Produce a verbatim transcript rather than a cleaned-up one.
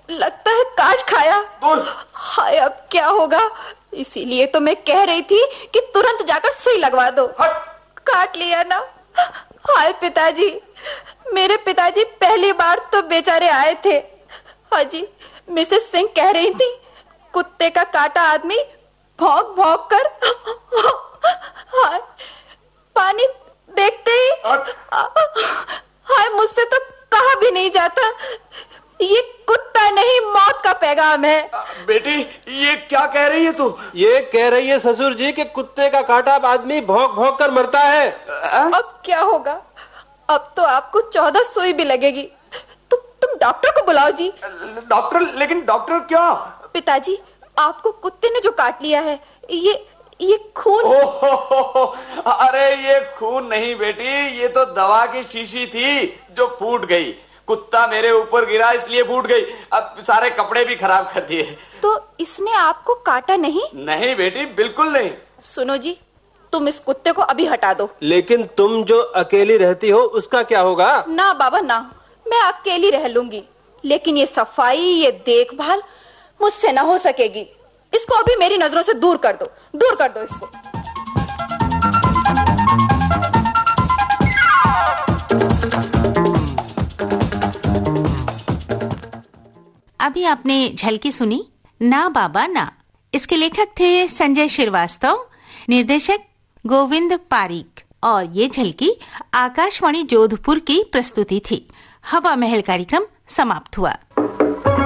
लगता है काट खाया। हाय, अब क्या होगा? इसीलिए तो मैं कह रही थी कि तुरंत जाकर सुई लगवा दो। काट लिया ना। हाय पिताजी, मेरे पिताजी पहली बार तो बेचारे आए थे। हाजी, मिसेस सिंह कह रही थी कुत्ते का काटा आदमी भौंक भौंक कर हाय, पानी देखते ही हाय, मुझसे तो कहा भी नहीं जाता। ये कुत्ता नहीं, मौत का पैगाम है। बेटी, ये क्या कह रही है तू? ये कह रही है ससुर जी कि कुत्ते का काटा आदमी भौंक भौंक कर मरता है। अब क्या होगा? अब तो आपको चौदह सुई भी लगेगी। तु, तुम डॉक्टर को बुलाओ जी। डॉक्टर? लेकिन डॉक्टर क्या? पिताजी, आपको कुत्ते ने जो काट लिया है, ये ये खून। ओहो, अरे ये खून नहीं बेटी, ये तो दवा की शीशी थी जो फूट गई। कुत्ता मेरे ऊपर गिरा इसलिए फूट गई। अब सारे कपड़े भी खराब कर दिए। तो इसने आपको काटा नहीं? नहीं बेटी, बिल्कुल नहीं। सुनो जी, तुम इस कुत्ते को अभी हटा दो। लेकिन तुम जो अकेली रहती हो उसका क्या होगा? ना बाबा ना, मैं अकेली रह लूंगी, लेकिन ये सफाई, ये देखभाल मुझसे ना हो सकेगी। इसको अभी मेरी नजरों से दूर कर दो, दूर कर दो इसको। अभी आपने झलकी सुनी ना बाबा ना। इसके लेखक थे संजय श्रीवास्तव, निर्देशक गोविंद पारीक, और ये झलकी आकाशवाणी जोधपुर की प्रस्तुति थी। हवा महल कार्यक्रम समाप्त हुआ।